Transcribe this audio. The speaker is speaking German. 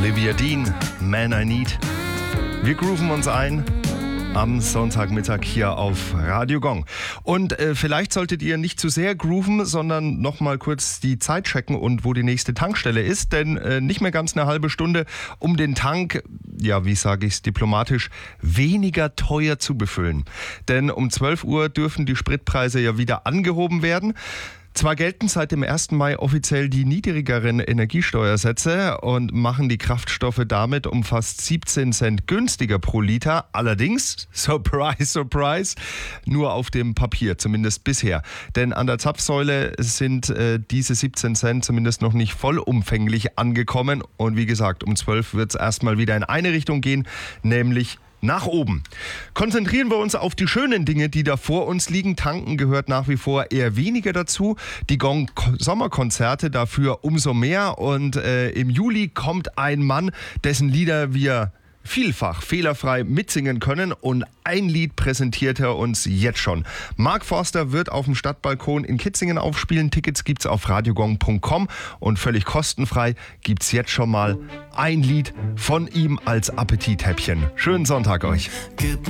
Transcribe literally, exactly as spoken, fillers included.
Olivia Dean, Man I Need. Wir grooven uns ein am Sonntagmittag hier auf Radio Gong. Und äh, vielleicht solltet ihr nicht zu sehr grooven, sondern nochmal kurz die Zeit checken und wo die nächste Tankstelle ist. Denn äh, nicht mehr ganz eine halbe Stunde, um den Tank, ja, wie sage ich es diplomatisch, weniger teuer zu befüllen. Denn um zwölf Uhr dürfen die Spritpreise ja wieder angehoben werden. Zwar gelten seit dem ersten Mai offiziell die niedrigeren Energiesteuersätze und machen die Kraftstoffe damit um fast siebzehn Cent günstiger pro Liter. Allerdings, surprise, surprise, nur auf dem Papier, zumindest bisher. Denn an der Zapfsäule sind äh, diese siebzehn Cent zumindest noch nicht vollumfänglich angekommen. Und wie gesagt, um zwölf wird es erstmal wieder in eine Richtung gehen, nämlich nach oben. Konzentrieren wir uns auf die schönen Dinge, die da vor uns liegen. Tanken gehört nach wie vor eher weniger dazu. Die Gong-Sommerkonzerte dafür umso mehr. Und äh, im Juli kommt ein Mann, dessen Lieder wir vielfach fehlerfrei mitsingen können, und ein Lied präsentiert er uns jetzt schon. Mark Forster wird auf dem Stadtbalkon in Kitzingen aufspielen. Tickets gibt's auf radiogong punkt com und völlig kostenfrei gibt's jetzt schon mal ein Lied von ihm als Appetithäppchen. Schönen Sonntag euch.